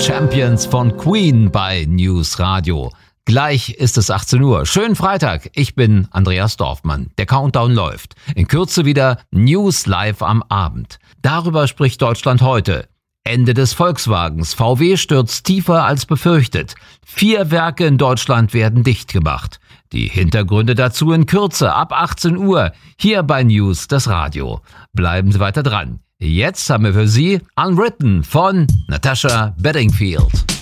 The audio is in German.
Champions von Queen bei News Radio. Gleich ist es 18 Uhr. Schönen Freitag. Ich bin Andreas Dorfmann. Der Countdown läuft. In Kürze wieder News live am Abend. Darüber spricht Deutschland heute. Ende des Volkswagens. VW stürzt tiefer als befürchtet. 4 Werke in Deutschland werden dicht gemacht. Die Hintergründe dazu in Kürze ab 18 Uhr. Hier bei News das Radio. Bleiben Sie weiter dran. Jetzt haben wir für Sie Unwritten von Natasha Bedingfield.